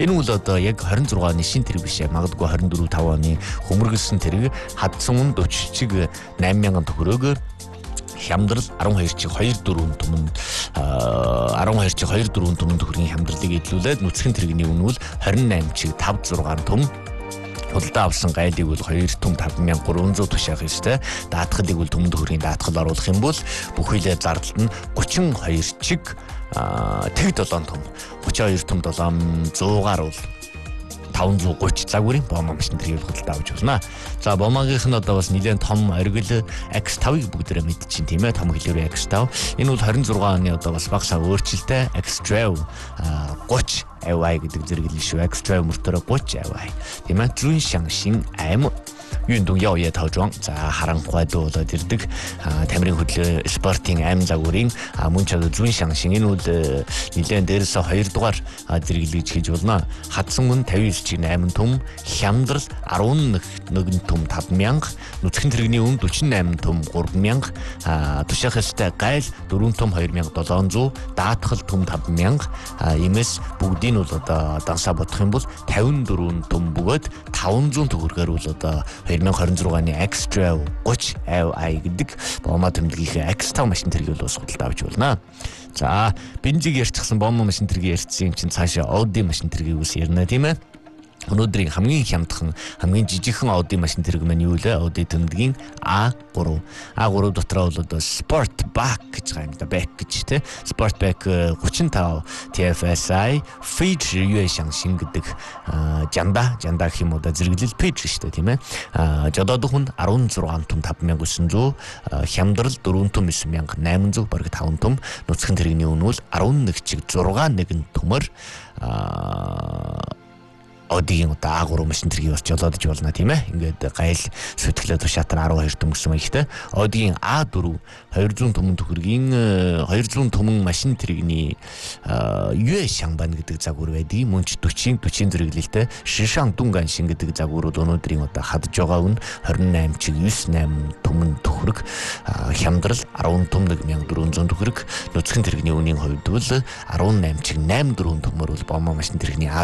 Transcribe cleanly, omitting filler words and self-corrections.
Энэ бол одоо яг 26 оны шин тэрэг биш магадгүй 24-5 оны хөмөргөлсөн тэрэг хадсан үн 40 чиг 8,000 төгрөг хямдрал 12 чиг 2-4 түмэнд 12 чиг 2-4 түмэнд төгрөгийн хямдралыг эдлүүлээд нүцгэн тэрэгний үн бол 28 чиг 5-6 түм худалдаа авсан гайлыг бол 2 түм 5300 тушаах ёстой. Даатгалыг бол түмэнд төгрөгийн даатгал оруулах юм бол бүхийдээ зардалт нь 32 чиг тэг 7 түм 32 түм 700-аар бол 530 загварын бомба машин тэргийг худалдаа авч болно. За бомбагийнх нь одоо бас нэлээд том оргил X5-ыг бүгдээрээ мэдчихин тийм ээ, том хэлээр X5. Энэ бол 26 оны одоо бас багсаа өөрчлөлттэй X-Drive 30 AY гэдэг зэрэглэл шүү. X-Drive мөртөө 30 AY. Тийм ээ, зүүн шин аим юундун яоя тавжуан за харанхуй болоод ирдэг тамирын хөдлөө спортын аим загварын мөн ч зүүн шин энэ бол нэлээд дээрээс 2 дугаар зэрэглэж хийж болно. Хадсан үн 59 чиг 8 түм, хямдрал 11 түм 5,000, нүцгэн тэрэгний үн 48 түм 3,000, тушаах ёстой гайл 4 түм 2,700, даатгал түм 5,000, имээс бүгдийг нь бол одоо дансаа бодох юм бол 54 түм бөгөөд 500 төгрөгөөр бол одоо 2026 оны X-Drive 30 AY гэдэг бомба тэмдэглэлийн X5 машин тэргийг бол худалдаа авч болно. За бензиг ярьчихсан бомба машин тэргийг ярьсан юм чинь цаашаа Audi машин тэргийг үс ярина тийм ээ. Өнөөдрийн хамгийн хямдхан, хамгийн жижигхэн Audi машин тэрэг маань юу вэ? Audi тэмдгийн A3. A3 дотроо бол одоо Sportback гэж байгаа юм да, back гэж тий. Sportback 35 TFSI feature юу шин гэдэг жанда гэх юм уу да зэрэглэл page шүү дээ тийм ээ. Жодоодох нь 16 түм 5900, хямдрал 4 түм 9800, бараг 5 түм, нүцгэн тэрэгний үн бол 11 чиг 6 нэгэн төмөр Audi-ийн A3 машин тэргийг бас жолоодож болно тийм ээ. Ингээд гайл сүтгэлээ тушаатар 12 түм гэсэн маягтай. Audi-ийн A4 200 түмэн төгрөгийн 200 түмэн машин тэрэгний Yue Xiangban гэдэг загвар байдаг. Мөн ч 40 зэрэглэлтэй Shishang Dungan шин гэдэг загварууд өнөөдрийн одоо хадж байгаа үн 28 чиг 98 түмэн төгрөг, хямдрал 10 түм 1400 төгрөг, нүцгэн тэрэгний үнийн хувьд бол 18 чиг 84 түмөр бол бомба машин тэрэгний